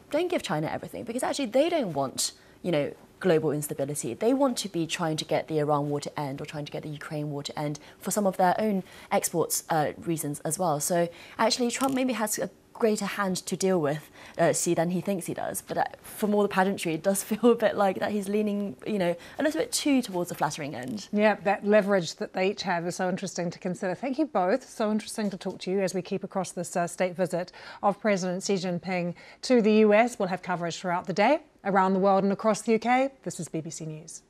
don't give China everything, because actually they don't want, global instability. They want to be trying to get the Iran war to end, or trying to get the Ukraine war to end for some of their own exports reasons as well. So actually Trump maybe has a greater hand to deal with Xi than he thinks he does. But from all the pageantry, it does feel a bit like that he's leaning, a little bit too towards the flattering end. Yeah, that leverage that they each have is so interesting to consider. Thank you both. So interesting to talk to you as we keep across this state visit of President Xi Jinping to the US. We'll have coverage throughout the day, around the world and across the UK. This is BBC News.